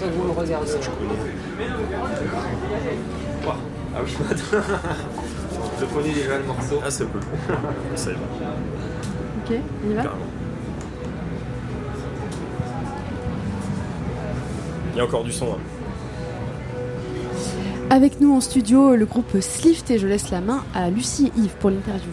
que vous me regardez. Ah oui, je connais déjà le morceau. Ah, c'est cool. Ça y va. Ok, on y va. Carrément. Il y a encore du son. Hein. Avec nous en studio, le groupe Slift, et je laisse la main à Lucie et Yves pour l'interview.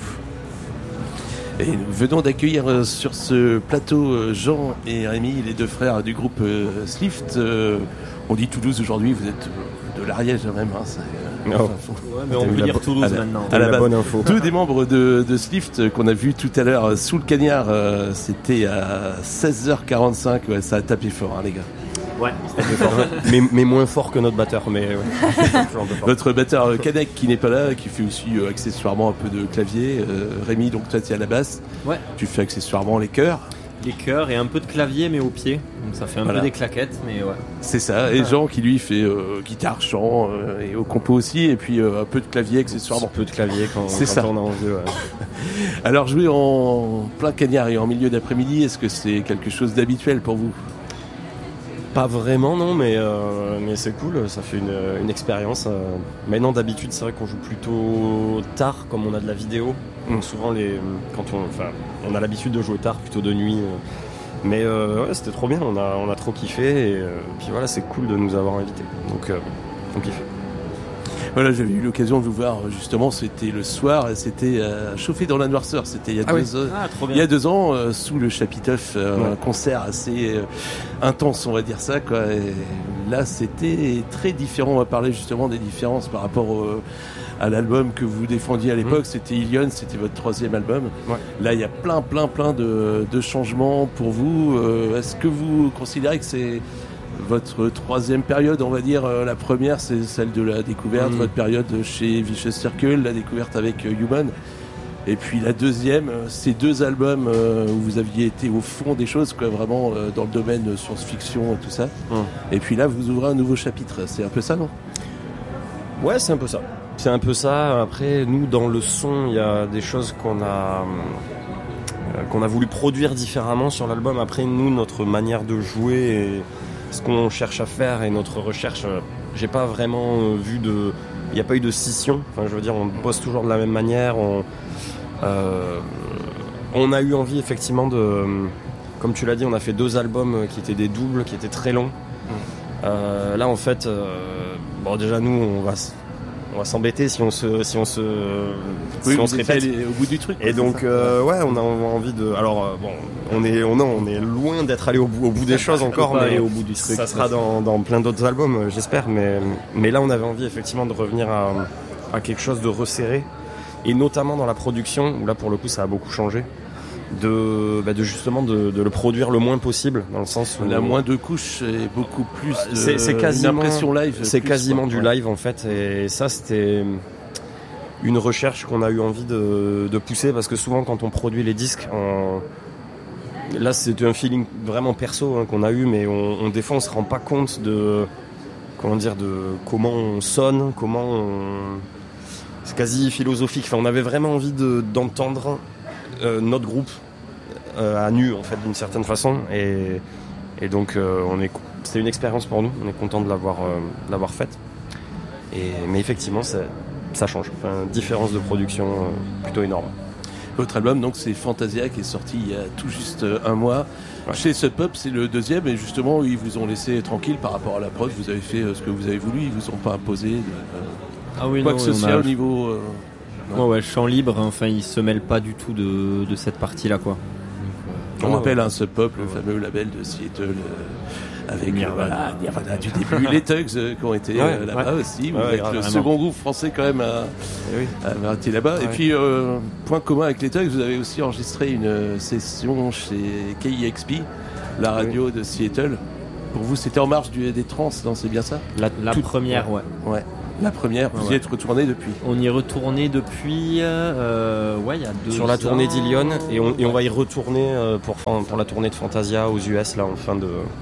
Et nous venons d'accueillir sur ce plateau Jean et Rémi, les deux frères du groupe Slift. On dit Toulouse aujourd'hui, vous êtes de l'Ariège même. Hein, ouais, mais on peut dire Toulouse maintenant. À la base, bonne info. Tous des membres de Slift qu'on a vu tout à l'heure sous le cagnard, c'était à 16h45, ouais, ça a tapé fort hein, les gars. Ouais, c'était fort. mais moins fort que notre batteur. Mais ouais. Votre batteur Canek qui n'est pas là, qui fait aussi accessoirement un peu de clavier. Rémi, donc toi tu es à la basse. Ouais. Tu fais accessoirement les chœurs. Les chœurs et un peu de clavier mais au pied. Donc ça fait un peu des claquettes mais ouais. C'est ça. Et Jean qui lui fait guitare, chant et au compo aussi. Et puis un peu de clavier accessoirement. Un peu de clavier quand on a envie. Ouais. Alors jouer en plein cagnard et en milieu d'après-midi, est-ce que c'est quelque chose d'habituel pour vous ? Pas vraiment non, mais c'est cool, ça fait une expérience. Maintenant d'habitude c'est vrai qu'on joue plutôt tard comme on a de la vidéo. Donc souvent quand on a l'habitude de jouer tard, plutôt de nuit. Mais ouais, c'était trop bien, on a trop kiffé et puis voilà, c'est cool de nous avoir invités. Donc on kiffe. Voilà, j'avais eu l'occasion de vous voir justement, c'était le soir, c'était Chauffer dans la noirceur, c'était il y a 2 ans, sous le chapiteuf, un concert assez intense, on va dire ça, quoi. Et là, c'était très différent, on va parler justement des différences par rapport à l'album que vous défendiez à l'époque, c'était Ilion, c'était votre 3e album. Ouais. Là, il y a plein de changements pour vous. Est-ce que vous considérez que c'est votre 3e période, on va dire, la première c'est celle de la découverte, votre période chez Vicious Circle, la découverte avec Human, et puis la 2e, ces 2 albums où vous aviez été au fond des choses, quoi, vraiment dans le domaine science-fiction et tout ça, et puis là vous ouvrez un nouveau chapitre, c'est un peu ça, non ? Ouais, c'est un peu ça. C'est un peu ça. Après, nous, dans le son, il y a des choses qu'on a voulu produire différemment sur l'album. Après, nous, notre manière de jouer et ce qu'on cherche à faire et notre recherche, j'ai pas vraiment vu il n'y a pas eu de scission. Enfin, je veux dire, on bosse toujours de la même manière. On a eu envie effectivement comme tu l'as dit, on a fait 2 albums qui étaient des doubles, qui étaient très longs. Là, en fait, bon, déjà nous, on va s'embêter si on se répète au bout du truc. Et donc ouais, on a envie de. Alors bon, on est loin d'être allé au bout des choses encore, mais au bout du truc, ça sera dans plein d'autres albums, j'espère. Mais là, on avait envie effectivement de revenir à quelque chose de resserré, et notamment dans la production où là pour le coup ça a beaucoup changé. De justement de le produire le moins possible, dans le sens où on a moins de couches et beaucoup plus c'est quasiment une impression live, c'est quasiment du live en fait, et ça c'était une recherche qu'on a eu envie de pousser, parce que souvent quand on produit les disques là c'était un feeling vraiment perso qu'on a eu, mais des fois on se rend pas compte de comment on sonne, c'est quasi philosophique. Enfin, on avait vraiment envie d'entendre notre groupe à nu en fait, d'une certaine façon, et donc c'était une expérience pour nous, on est content de l'avoir faite, mais effectivement ça change, différence de production plutôt énorme. Votre album donc c'est Fantasia, qui est sorti il y a tout juste 1 mois. Ouais. Chez Sub Pop, c'est le 2e, et justement ils vous ont laissé tranquille par rapport à la prod, vous avez fait ce que vous avez voulu, ils vous ont pas imposé quoi que ce soit au niveau ouais, champ libre, enfin ils se mêlent pas du tout de cette partie là, quoi. On rappelle Sub Pop, le fameux label de Seattle avec Nirvana du début, les Tugs qui ont été là-bas aussi, avec le second groupe français quand même à été là-bas. Et puis point commun avec les Tugs, vous avez aussi enregistré une session chez KEXP, la radio de Seattle. Pour vous, c'était en marge des trans, non, c'est bien ça ? La première, ouais. La première, vous y êtes retourné depuis ? On y est retourné depuis, il y a 2 sur la tournée d'Ilion, et on va y retourner pour la tournée de Fantasia aux US là en fin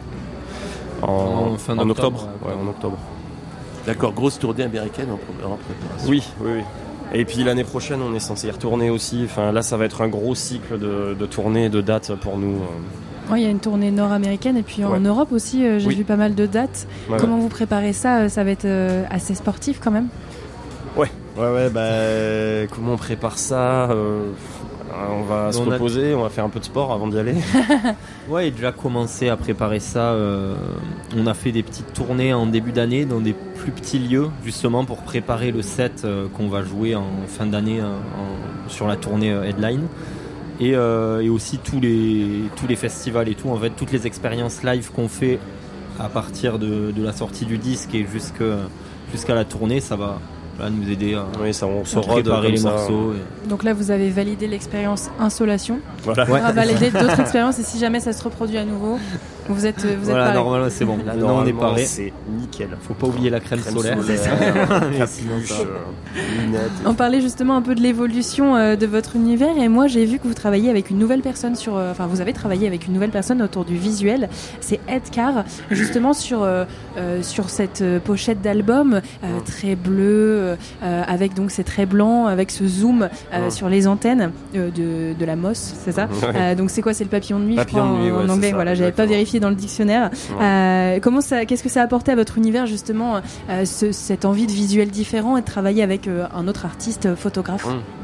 octobre. Ouais, en octobre. D'accord, grosse tournée américaine en préparation. Oui. Et puis l'année prochaine, on est censé y retourner aussi. Enfin là, ça va être un gros cycle de tournées et de dates pour nous. Il y a une tournée nord-américaine et puis en Europe aussi, j'ai vu pas mal de dates. Comment vous préparez ça? Ça va être assez sportif quand même? Ouais, comment on prépare ça? On va se reposer, on va faire un peu de sport avant d'y aller. Ouais, et déjà commencé à préparer ça. On a fait des petites tournées en début d'année dans des plus petits lieux, justement pour préparer le set qu'on va jouer en fin d'année sur la tournée Headline. Et aussi tous les festivals et tout, en fait, toutes les expériences live qu'on fait à partir de la sortie du disque et jusqu'à la tournée, ça va nous aider à préparer les morceaux. Donc là, vous avez validé l'expérience Insolation. Voilà. On va valider d'autres expériences et si jamais ça se reproduit à nouveau, vous êtes paré. Normalement, c'est bon. Là, on est paré. C'est nickel. Faut pas oublier la crème solaire. Capuche, lunettes. On parlait justement un peu de l'évolution de votre univers et moi, j'ai vu que vous travaillez avec une nouvelle personne vous avez travaillé avec une nouvelle personne autour du visuel. C'est Ed Carr, justement sur cette pochette d'album très bleue. Avec donc ces traits blancs, avec ce zoom sur les antennes de la MOS, c'est ça? Donc c'est quoi? C'est le papillon de nuit, je crois, en anglais. Voilà, j'avais pas vérifié dans le dictionnaire. Qu'est-ce que ça a apporté à votre univers justement, cette envie de visuel différent et de travailler avec un autre artiste photographe?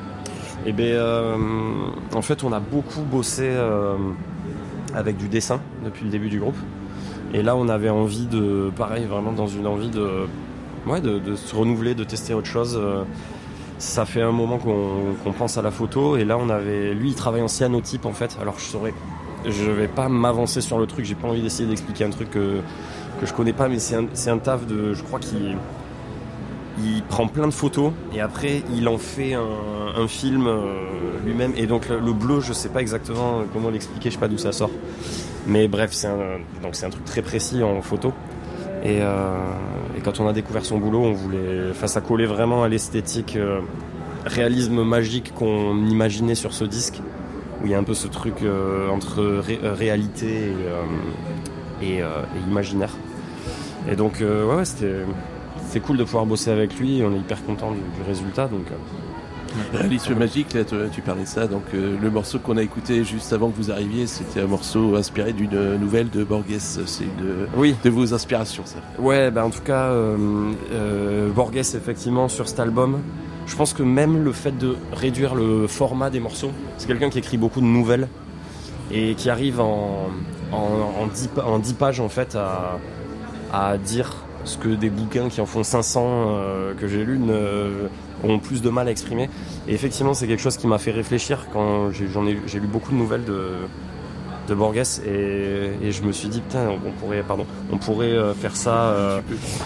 En fait, on a beaucoup bossé avec du dessin depuis le début du groupe. Et là, on avait envie vraiment dans une envie de se renouveler, de tester autre chose. Ça fait un moment qu'on pense à la photo et là lui il travaille en cyanotype en fait. Alors je vais pas m'avancer sur le truc, j'ai pas envie d'essayer d'expliquer un truc que je connais pas, mais c'est un taf je crois qu'il prend plein de photos et après il en fait un film lui-même et donc le bleu je sais pas exactement comment l'expliquer, je sais pas d'où ça sort. Mais bref, c'est un truc très précis en photo. Et quand on a découvert son boulot, ça collait vraiment à l'esthétique réalisme magique qu'on imaginait sur ce disque, où il y a un peu ce truc entre réalité et imaginaire. Et donc, c'est cool de pouvoir bosser avec lui, on est hyper content du résultat. Donc, Réalisme magique, là, tu parlais de ça, donc le morceau qu'on a écouté juste avant que vous arriviez, c'était un morceau inspiré d'une nouvelle de Borges, c'est de vos inspirations, ça. Ouais, en tout cas, Borges, effectivement, sur cet album, je pense que même le fait de réduire le format des morceaux, c'est quelqu'un qui écrit beaucoup de nouvelles et qui arrive en 10 pages, en fait, à dire ce que des bouquins qui en font 500 que j'ai lus ont plus de mal à exprimer. Et effectivement, c'est quelque chose qui m'a fait réfléchir quand j'ai lu beaucoup de nouvelles de Borges et je me suis dit putain, on pourrait faire ça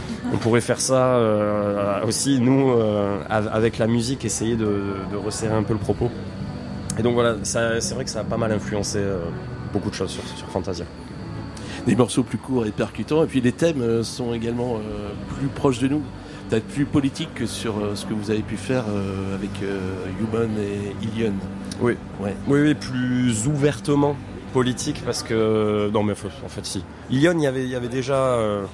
aussi nous avec la musique, essayer de resserrer un peu le propos. Et donc voilà, c'est vrai que ça a pas mal influencé beaucoup de choses sur Fantasia. Des morceaux plus courts et percutants, et puis les thèmes sont également plus proches de nous, peut-être plus politiques que sur ce que vous avez pu faire avec Human et Ilion. Oui, plus ouvertement politique, parce que non mais en fait si. Ilion, il y avait déjà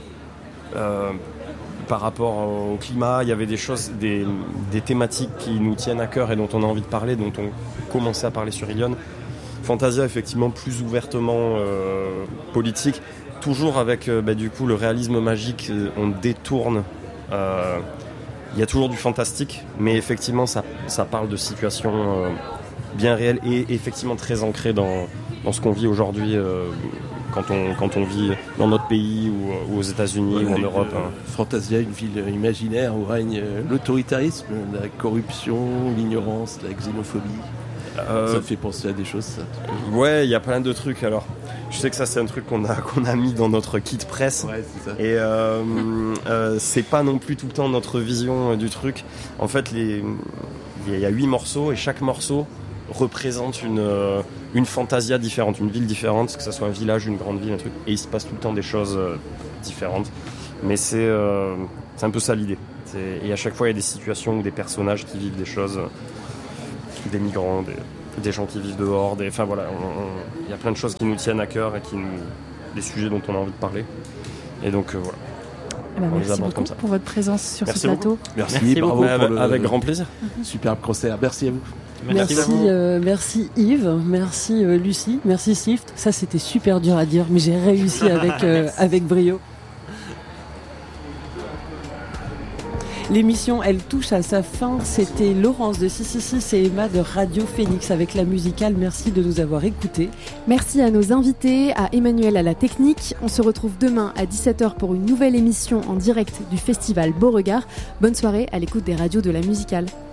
par rapport au climat, il y avait des choses, des thématiques qui nous tiennent à cœur et dont on a envie de parler, dont on commençait à parler sur Ilion. Fantasia, effectivement, plus ouvertement politique, toujours avec du coup le réalisme magique, on détourne. Il y a toujours du fantastique, mais effectivement ça parle de situations bien réelles et effectivement très ancrées dans ce qu'on vit aujourd'hui quand on vit dans notre pays ou aux États-Unis ou en Europe. Fantasia, une ville imaginaire où règne l'autoritarisme, la corruption, l'ignorance, la xénophobie. Ça fait penser à des choses, ça. Ouais, il y a plein de trucs. Alors, je sais que ça, c'est un truc qu'on a mis dans notre kit presse. Ouais, c'est ça. Et c'est pas non plus tout le temps notre vision du truc. En fait, il y a 8 morceaux et chaque morceau représente une fantasia différente, une ville différente, que ce soit un village, une grande ville, un truc. Et il se passe tout le temps des choses différentes. Mais c'est un peu ça l'idée. Et à chaque fois, il y a des situations ou des personnages qui vivent des choses. Des migrants, des gens qui vivent dehors, enfin voilà, il y a plein de choses qui nous tiennent à cœur et des sujets dont on a envie de parler. Et donc voilà. Merci beaucoup comme ça. Pour votre présence sur ce plateau. Merci bravo avec grand plaisir. Superbe concert, merci à vous. Merci Yves, merci Lucie, merci Slift. Ça c'était super dur à dire, mais j'ai réussi avec brio. L'émission, elle touche à sa fin. C'était Laurence de 666 et Emma de Radio Phoenix avec la musicale. Merci de nous avoir écoutés. Merci à nos invités, à Emmanuel à la technique. On se retrouve demain à 17h pour une nouvelle émission en direct du festival Beauregard. Bonne soirée à l'écoute des radios de la musicale.